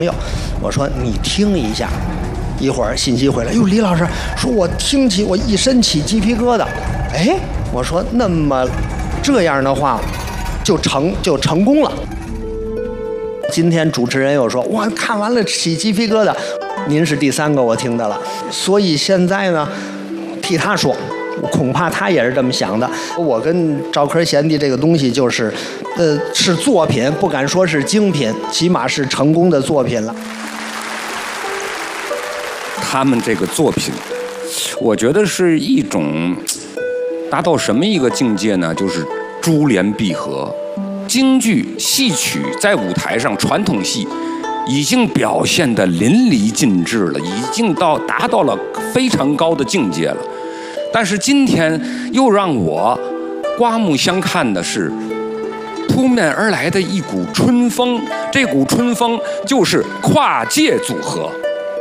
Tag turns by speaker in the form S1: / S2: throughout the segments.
S1: 没有，我说你听一下，一会儿信息回来，哟，李老师说我听起我一身起鸡皮疙瘩，哎，我说那么这样的话就成功了。今天主持人又说，哇，看完了起鸡皮疙瘩，您是第3个我听的了，所以现在呢，替他说。恐怕他也是这么想的。我跟赵科贤弟这个东西就是，是作品，不敢说是精品，起码是成功的作品了。
S2: 他们这个作品，我觉得是一种达到什么一个境界呢？就是珠联璧合，京剧、戏曲在舞台上，传统戏已经表现得淋漓尽致了，已经达到了非常高的境界了。但是今天又让我刮目相看的是，扑面而来的一股春风，这股春风就是跨界组合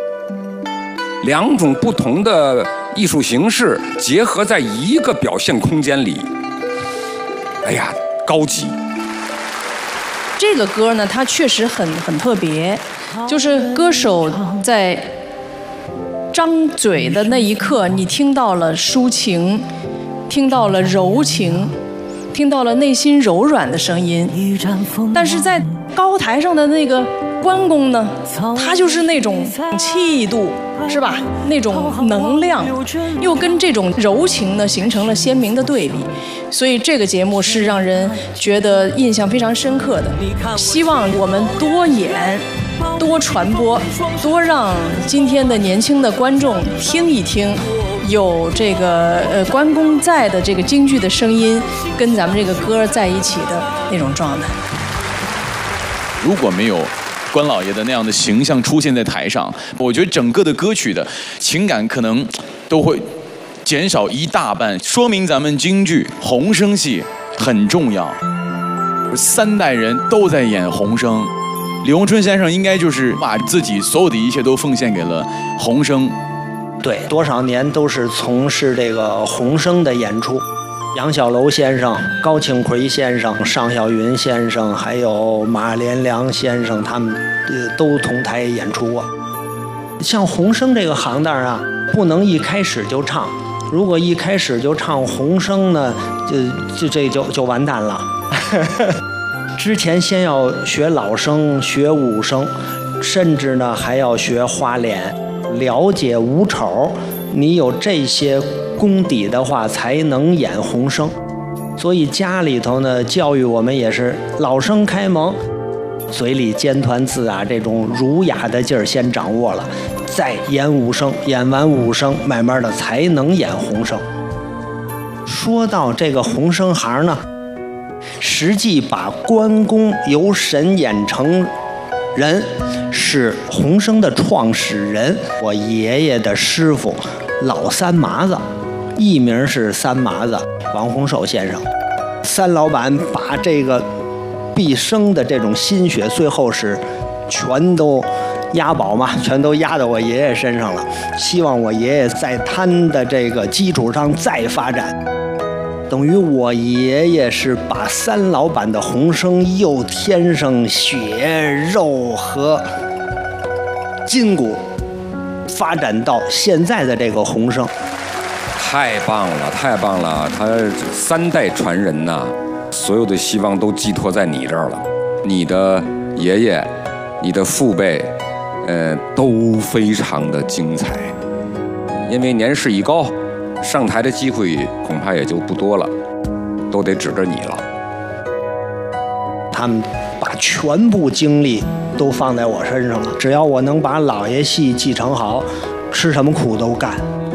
S2: ，2种不同的艺术形式结合在一个表现空间里，哎呀，高级。
S3: 这个歌呢，它确实很特别，就是歌手在张嘴的那一刻，你听到了抒情，听到了柔情，听到了内心柔软的声音。但是在高台上的那个关公呢，他就是那种气度，是吧？那种能量，又跟这种柔情呢形成了鲜明的对比。所以这个节目是让人觉得印象非常深刻的。希望我们多演。多传播，多让今天的年轻的观众听一听，有这个关公在的这个京剧的声音，跟咱们这个歌在一起的那种状态。
S4: 如果没有关老爷的那样的形象出现在台上，我觉得整个的歌曲的情感可能都会减少一大半，说明咱们京剧红生戏很重要。3代人都在演红生。李洪春先生应该就是把自己所有的一切都奉献给了红生。
S1: 对，多少年都是从事这个红生的演出。杨小楼先生、高庆奎先生、尚小云先生，还有马连良先生，他们都同台演出过。像红生这个行当啊，不能一开始就唱。如果一开始就唱红生呢，就完蛋了。之前先要学老生，学武生，甚至呢还要学花脸，了解武丑。你有这些功底的话，才能演红生。所以家里头呢，教育我们也是老生开蒙，嘴里尖团字啊，这种儒雅的劲儿先掌握了，再演武生，演完武生，慢慢的才能演红生。说到这个红生行呢，实际把关公由神演成人，是红生的创始人，我爷爷的师傅老三麻子，艺名是三麻子王洪寿先生。三老板把这个毕生的这种心血，最后是全都押宝嘛，全都押到我爷爷身上了。希望我爷爷在他的这个基础上再发展。等于我爷爷是把三老板的红生又添上血肉和筋骨，发展到现在的这个红生。
S2: 太棒了，太棒了！他3代传人呐，所有的希望都寄托在你这儿了。你的爷爷、你的父辈，都非常的精彩。因为年事已高，上台的机会恐怕也就不多了，都得指着你了。
S1: 他们把全部精力都放在我身上了，只要我能把老爷戏继承好，吃什么苦都干。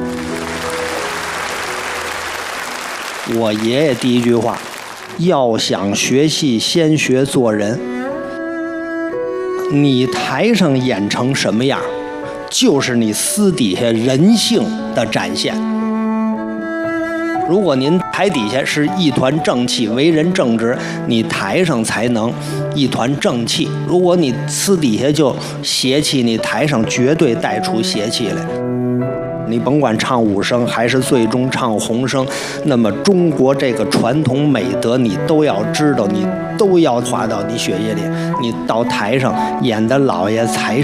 S1: 我爷爷第一句话，要想学戏，先学做人。你台上演成什么样，就是你私底下人性的展现。如果您台底下是一团正气，为人正直，你台上才能一团正气。如果你私底下就邪气，你台上绝对带出邪气来。 你甭管唱武生还是最终唱红生，那么中国这个传统美德你都要知道，你都要滑到你血液里。你到台上演的老爷才